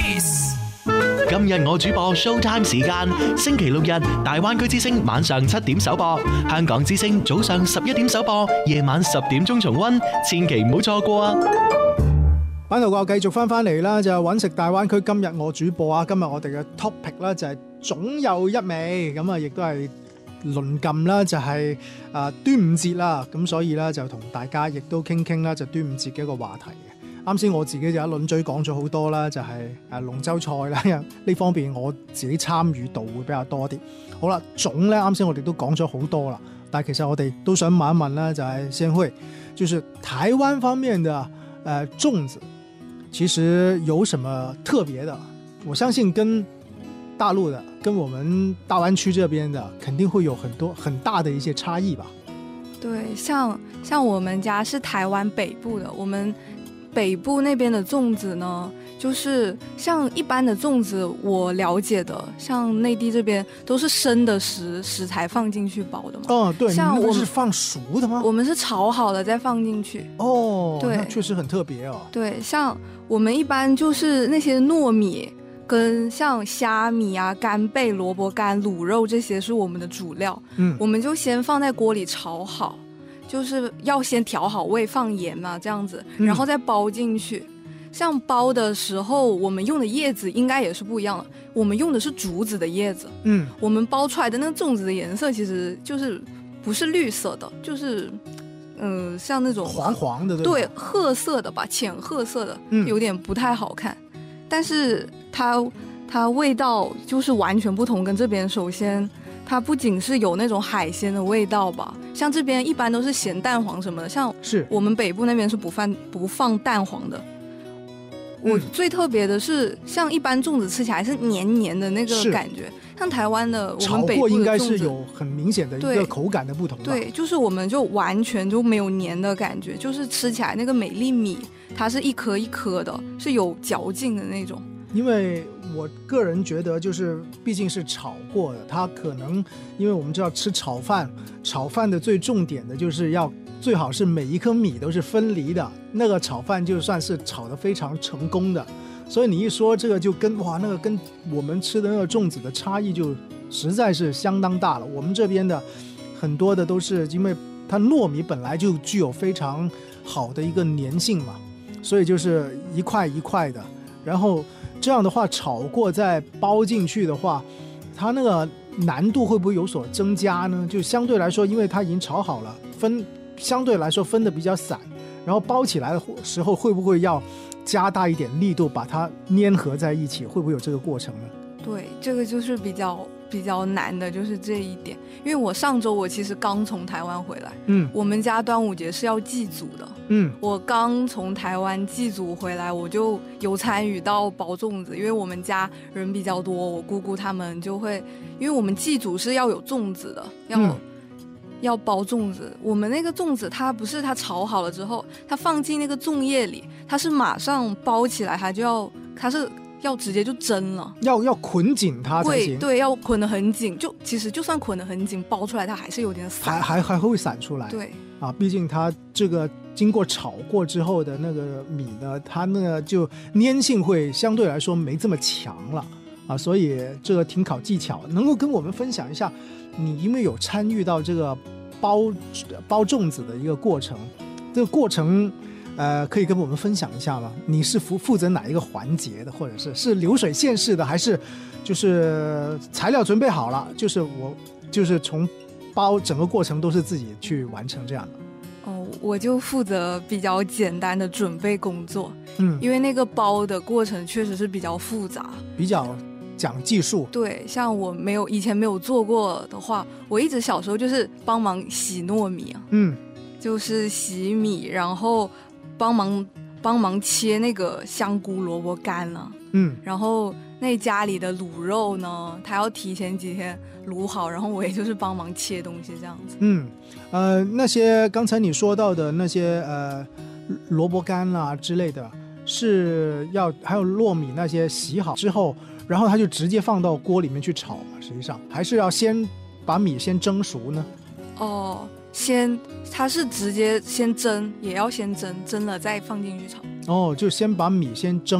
Kiss。 今日我主播 Showtime 時間，星期六日大灣區之聲晚上7點首播，香港之聲早上11點首播，夜晚10點鐘重溫，千祈唔好錯過啊！ 版頭繼續翻嚟啦，就係揾食大灣區。今日我主播啊，今日我哋嘅 topic 啦就係總有一味，咁啊亦都係鄰近啦，就係端午節啦，咁所以咧就同大家亦都傾啦，就端午節嘅一個話題嘅。啱先我自己就一輪嘴講咗好多啦，就係龍舟賽啦，呢方面我自己參與度會比較多啲。好啦，粽咧啱先我哋都講咗好多啦，但係其實我哋都想問一問啦，就係先會，就是台灣方面的粽子，其實有什麼特別的？我相信跟大陸的、跟我們大灣區這邊的，肯定會有很大的一些差異吧？ 對，像我們家是台灣北部的，我們北部那邊的粽子呢，就是像一般的粽子，我了解的，像內地這邊都是生的食材放進去包的嘛。 哦，對， 像你們是放熟的嗎？ 我們是炒好了再放進去。 哦， 對， 那確實很特別哦。 對，像我們一般就是那些糯米跟像蝦米啊、干貝、蘿蔔乾、滷肉這些是我們的主料。我們就先放在鍋裡炒好。就是要先調好味，放鹽嘛，這樣子，然後再包進去。像包的時候，我們用的葉子應該也是不一樣的。我們用的是竹子的葉子。我們包出來的那個粽子的顏色其實就是不是綠色的，就是像那種黃黃的， 對，褐色的吧，淺褐色的，有點不太好看。但是它味道就是完全不同，跟這邊首先。它不僅是有那種海鮮的味道吧，像這邊一般都是鹹蛋黃什麼的，像我們北部那邊是不放蛋黃的。我最特別的是，像一般粽子吃起來是黏黏的那個感覺，像台灣的我們北部的粽子，炒過應該是有很明顯的一個口感的不同吧。對，就是我們就完全就沒有黏的感覺，就是吃起來那個美粒米，它是一顆一顆的，是有嚼勁的那種。 因為我個人覺得，就是畢竟是炒過的，它可能因為我們知道吃炒飯的最重點的就是要最好是每一顆米都是分離的，那個炒飯就算是炒得非常成功的。所以你一說這個就跟那個跟我們吃的那個粽子的差異就實在是相當大了。我們這邊的很多的都是因為它糯米本來就具有非常好的一個粘性嘛，所以就是一塊一塊的，然後這樣的話炒過再包進去的話，它那個難度會不會有所增加呢？就相對來說，因為它已經炒好了，相對來說分得比較散，然後包起來的時候會不會要加大一點力度把它粘合在一起，會不會有這個過程呢？對， 這個就是比較難的，就是這一點。因為我上周我其實剛從台灣回來，我們家端午節是要祭祖的，我剛從台灣祭祖回來，我就有參與到包粽子，因為我們家人比較多，我姑姑他們就會，因為我們祭祖是要有粽子的，要包粽子。我們那個粽子它不是它炒好了之後，它放進那個粽葉裡，它是馬上包起來，它是要直接就蒸了，要捆緊它才行。對，要捆得很緊，就其實就算捆得很緊，包出來它還是有點散，還會散出來。對啊，畢竟它這個經過炒過之後的那個米呢，它那個就粘性會相對來說沒這麼強了啊，所以這個挺考技巧。能夠跟我們分享一下，你因為有參與到這個包粽子的一個過程，這個過程可以跟我們分享一下嗎？你是負責哪一個環節的，或者是流水線式的，還是就是材料準備好了，就是從包整個過程都是自己去完成這樣的？哦，我就負責比較簡單的準備工作，因為那個包的過程確實是比較複雜，比較講技術。對，像我以前沒有做過的話，我一直小時候就是幫忙洗糯米啊，就是洗米，然後幫忙切那個香菇蘿蔔乾了，然後那家裡的滷肉呢，他要提前幾天滷好，然後我也就是幫忙切東西這樣子。那些剛才你說到的那些蘿蔔乾啊之類的，是要還有糯米那些洗好之後，然後他就直接放到鍋裡面去炒嘛？實際上還是要先把米先蒸熟呢？哦。它是直接先蒸，也要先蒸了再放進去炒。哦，就先把米先蒸了，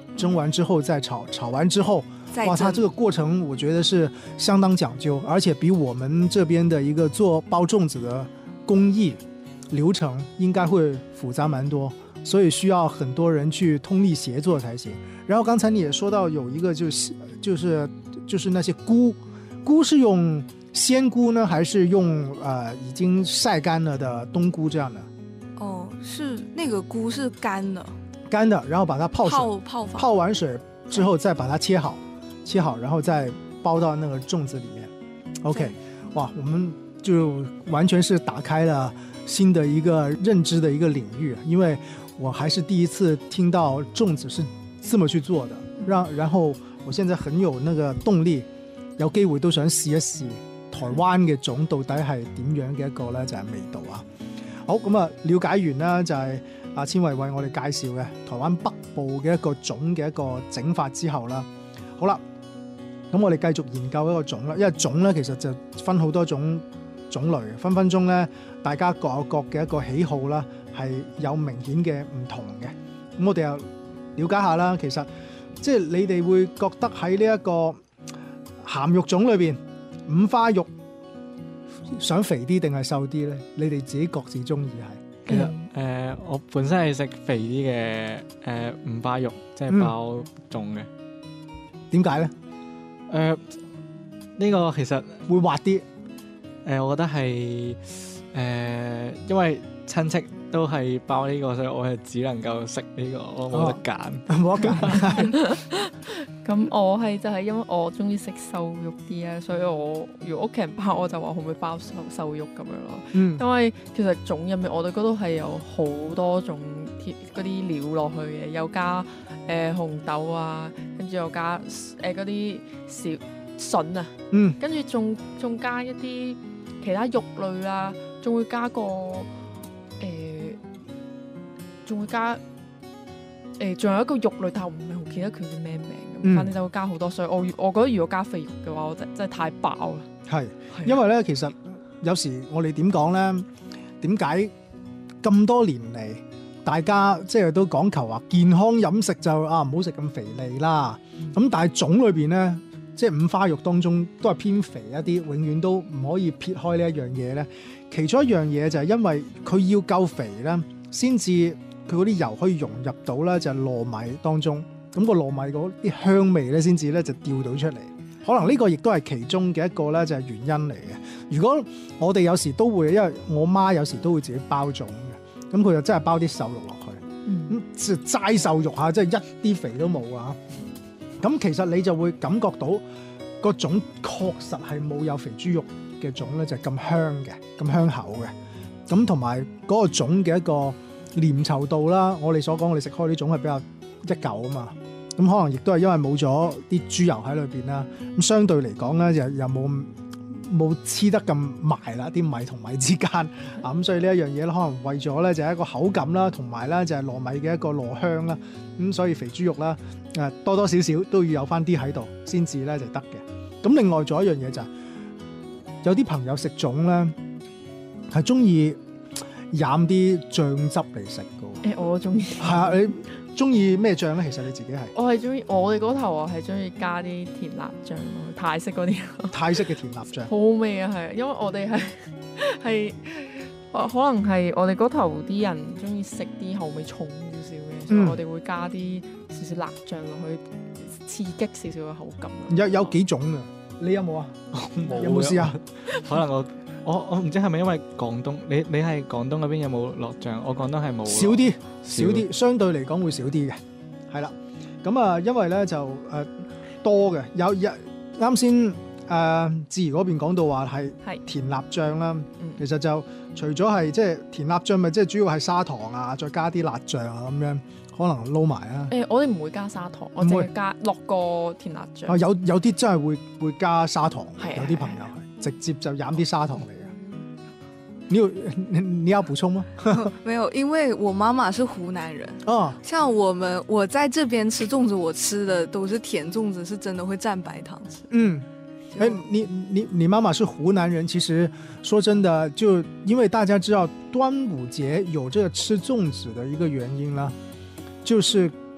蒸完之后再炒，炒完之后，哇，它这个过程我觉得是相当讲究，而且比我们这边的一个做包粽子的工艺流程应该会复杂蛮多，所以需要很多人去通力协作才行。然后刚才你也说到有一个就是那些菇是用鲜菇呢，还是用已经晒干了的冬菇这样的？ 哦，是那个菇是干的， 然后把它泡完水之后再把它切好，然后再包到那个粽子里面。OK， 哇，我们就完全是打开了新的一个认知的一个领域，因为我还是第一次聽到粽子是這麼去做的，然後我現在很有那個動力，有機會都想試一試台灣嘅粽到底係點樣嘅一個呢，就係味道啊。好，咁啊，了解完啦，就係阿千惠為我哋介紹嘅台灣北部嘅一個粽嘅一個整法之後啦。好啦，咁我哋繼續研究一個粽啦，因為粽呢其實就分好多種類，分分鐘呢大家各有各嘅一個喜好啦，係有明顯嘅唔同嘅。咁我哋又了解下啦，其實即係你哋會覺得喺呢一個鹹肉粽裏邊，五花肉想肥啲定係瘦啲呢？你哋自己各自中意係？ 其實我本身係食肥啲嘅五花肉，即係包粽嘅。 點解呢？ 呢個其實會滑啲。 我覺得係因為親戚都係包呢個，所以我係只能夠食呢個，我冇得揀， 冇得揀。 咁我係就係因為我中意食瘦肉啲啊，所以我如果屋企人包我就話可唔可以包瘦肉咁樣咯。因為其實粽入面我哋嗰度係有好多種嗰啲料落去嘅，有加紅豆啊，跟住又加嗰啲小筍啊，跟住仲加一啲其他肉類啦，仲會加個仲會加仲有一個肉類，但我唔係好記得佢叫咩名咁，反正就會加好多，所以我覺得如果加肥肉嘅話，我真係太飽啦。 係，因為咧其實有時我哋點講咧？點解咁多年嚟大家即係都講求話健康飲食就唔好食咁肥膩啦？咁但係粽裏邊咧，即係五花肉當中都係偏肥一啲，永遠都唔可以撇開呢一樣嘢咧。其中一樣嘢就係因為佢要夠肥咧，先至佢嗰啲油可以融入到咧就係糯米當中，咁個糯米嗰啲香味咧先至咧就調到出嚟。可能呢個亦都係其中嘅一個咧就係原因嚟嘅。如果我哋有時都會，因為我媽有時都會自己包粽嘅，咁佢就真係包啲瘦肉落去，咁齋瘦肉嚇，即係一啲肥都冇啊！咁其實你就會感覺到個粽確實係冇有肥豬肉嘅粽咧就咁香嘅，咁香口嘅。咁同埋嗰個粽嘅一個黏稠度啦，我哋所講我哋食開啲粽係比較一嚿啊嘛，咁可能亦都係因為冇咗啲豬油喺裏邊啦，咁相對嚟講咧又冇黐得咁埋啦，啲米同米之間啊，咁所以呢一樣嘢咧，可能為咗咧就係一個口感啦，同埋咧就係糯米嘅一個糯香啦，咁所以肥豬肉啦多多少少都要有翻啲喺度先至咧就得嘅。咁另外仲有一樣嘢就係有啲朋友食粽咧係中意飲啲醬汁嚟食嘅。 我中意。 係啊，你中意咩醬咧？其實你自己係？ 我係中意，我哋嗰頭我係中意加啲甜辣醬咯，泰式嗰啲。泰式嘅甜辣醬。好好味啊，係，因為我哋係可能係我哋嗰頭啲人中意食啲口味重少少嘅，所以我哋會加啲少少辣醬落去，刺激少少嘅口感。 有幾種啊？你有冇啊？有冇試啊？ 可能我唔知係咪因為廣東，你係廣東嗰邊有冇落醬？我廣東係冇。少啲，相對嚟講會少啲嘅，係啦。咁因為咧就多嘅，有啱先志怡嗰邊講到話係甜辣醬啦，其實就除咗係即係甜辣醬，咪即係主要係砂糖啊，再加啲辣醬啊咁樣，可能撈埋啊。 我哋唔會加砂糖，我淨係加落個甜辣醬。 有啲真係會加砂糖，有啲朋友係直接就飲啲砂糖嚟嘅。你要補充嗎？ 沒有，因為我媽媽是湖南人。像我在這邊吃粽子，我吃的都是甜粽子，是真的會蘸白糖吃。你媽媽是湖南人，其實說真的，就因為大家知道端午節有這個吃粽子的一個原因啦，就是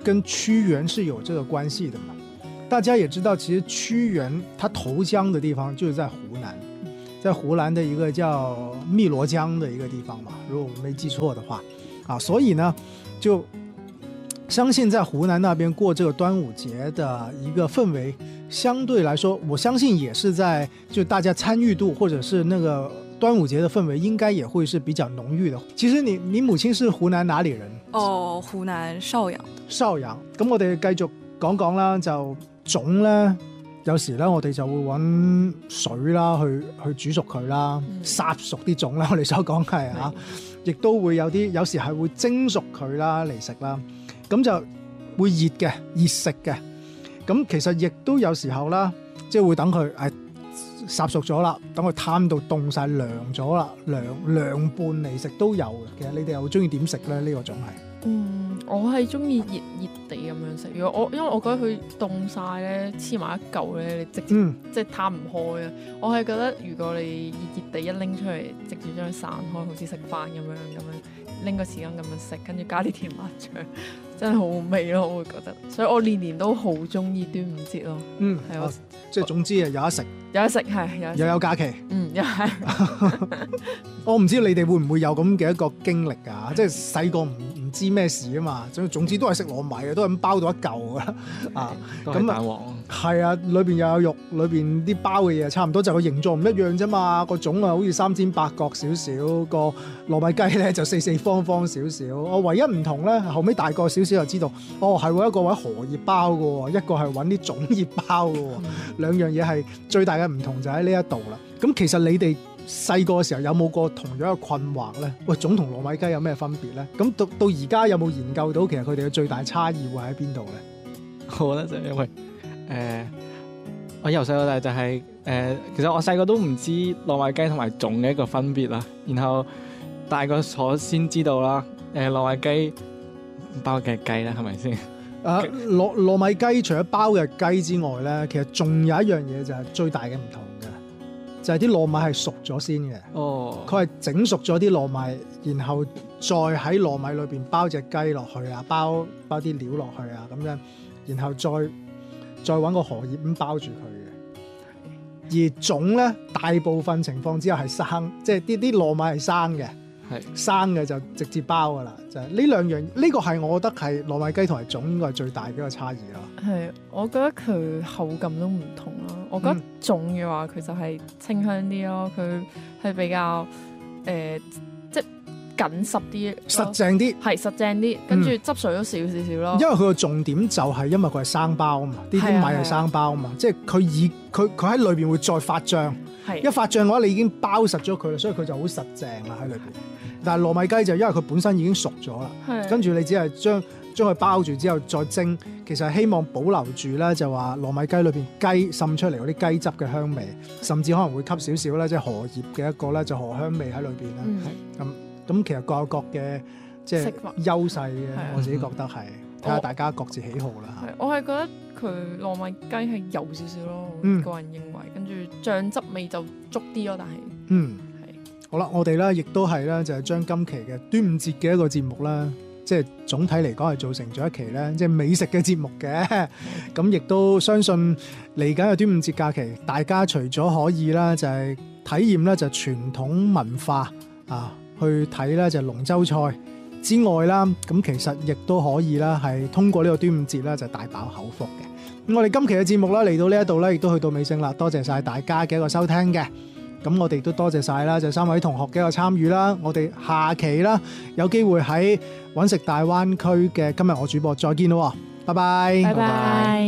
跟屈原是有這個關係的嘛。大家也知道，其實屈原他投江的地方就是在湖南，在湖南的一個叫汨羅江的一個地方嘛，如果我沒記錯的話啊，所以呢就相信在湖南那邊過這個端午節的一個氛圍，相對來說，我相信也是在就大家參與度或者是那個端午節的氛圍，應該也會是比較濃郁的。其實你母親是湖南哪裡人？ 哦，湖南邵陽。 邵陽，咁我哋繼續講講啦，就粽咧，有時咧我哋就會揾水啦去煮熟佢啦，烚熟啲粽啦，我哋所講係嚇，亦都會有時係會蒸熟佢啦嚟食啦，咁就會熱食嘅。咁其實亦都有時候啦，即係會等佢烚熟咗啦，等佢攤到凍晒涼咗啦，涼拌嚟食都有嘅。其實你哋又中意點食咧？呢個粽係？ 我係中意熱地咁樣食。因為我覺得佢凍晒咧，黐埋一嚿咧，你直接即係攤唔開啊！我係覺得如果你熱地一拎出嚟，直接將佢散開，好似食飯咁樣拎個匙羹咁樣食，跟住加啲甜辣醬，真係好好味咯！我會覺得，所以我年年都好中意端午節咯。係我即係總之有得食， 係又有假期。 又係。 我唔知你哋會唔會有咁嘅一個經歷㗎？即係細個唔知咩事啊嘛，總之都係食糯米嘅，都係咁包到一嚿㗎啊！咁蛋黃係啊，裏邊又有肉，裏邊啲包嘅嘢差唔多，就個形狀唔一樣啫嘛。個粽啊，好似三尖八角少少，個糯米雞咧就四四方方少少。我唯一唔同咧，後尾大個少少就知道，係喎，一個揾荷葉包嘅喎，一個係揾啲粽葉包嘅喎，兩樣嘢係最大嘅唔同就喺呢一度啦。咁其實你哋細個嘅時候有冇過同樣嘅困惑咧？喂，粽同糯米雞有咩分別咧？咁到而家有冇研究到其實佢哋嘅最大差異會喺邊度咧？ 我覺得就係因為我由細到大就係其實我細個都唔知糯米雞同埋粽嘅一個分別啦，然後大個咗先知道啦。糯米雞包嘅雞啦，係咪先？ 糯米雞除咗包嘅雞之外咧，其實仲有一樣嘢就係最大嘅唔同嘅，就係啲糯米係熟咗先嘅。佢係整熟咗啲糯米，然後再喺糯米裏邊包隻雞落去啊，包啲料落去啊，咁樣，然後再揾個荷葉咁包住佢嘅。而粽咧，大部分情況之下係生，即係啲糯米係生嘅。生嘅就直接包噶啦，就係呢兩樣，呢個係我覺得係糯米雞同埋粽應該係最大嘅一個差異咯。 係，我覺得佢口感都唔同咯。我覺得粽嘅話，佢就係清香啲咯，佢係比較即係緊實啲， 實淨啲， 係實淨啲，跟住汁水都少少咯。 因為佢個重點就係因為佢係生包啊嘛，啲米係生包啊嘛，即係佢喺裏邊會再發脹，一發脹嘅話，你已經包實咗佢啦，所以佢就好實淨啦喺裏邊。但係糯米雞就因為佢本身已經熟咗啦，跟住你只係將佢包住之後再蒸，其實係希望保留住咧，就話糯米雞裏邊雞滲出嚟嗰啲雞汁嘅香味，甚至可能會吸少少咧，即係荷葉嘅一個咧就荷香味喺裏邊啦。咁其實各有各嘅即係優勢嘅，我自己覺得係睇下大家各自喜好啦。 我係覺得佢糯米雞係油少少咯，個人認為，跟住醬汁味就足啲咯，但係好啦，我哋咧亦都係咧，就係將今期嘅端午節嘅一個節目啦，即係總體嚟講係做成咗一期咧，即係美食嘅節目嘅。咁亦都相信嚟緊嘅端午節假期，大家除咗可以啦，就係體驗咧就傳統文化啊，去睇咧就龍舟賽之外啦，咁其實亦都可以啦，係通過呢個端午節咧就大飽口福嘅。咁我哋今期嘅節目啦嚟到呢一度咧，亦都去到尾聲啦，多謝晒大家嘅一個收聽嘅。咁我哋都多謝晒啦，就3位同學嘅一個參與啦。我哋下期啦，有機會喺揾食大灣區嘅今日我主播再見咯，拜拜。 拜拜。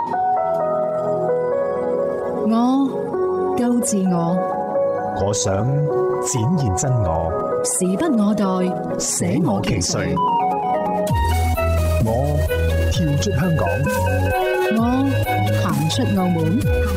我夠自我， 我想展現真我， 時不我待，捨我其誰。 我跳出香港， 我行出澳門。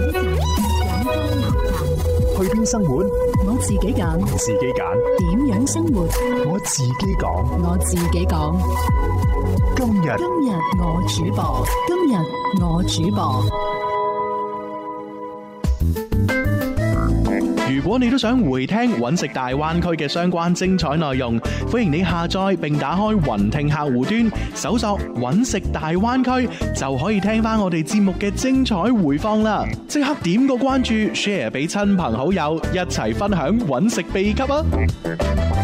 去邊生活？ 我自己揀。 自己揀。 點樣生活？ 我自己講。 我自己講。 今日我主播。今日我主播。 如果果你都想回聽揾食大灣區嘅相關精彩內容，歡迎你下載並打開雲聽客戶端，搜索揾食大灣區，就可以聽翻我哋節目嘅精彩回放啦！即刻點個關注 ，share 俾親朋好友，一齊分享揾食秘笈啊！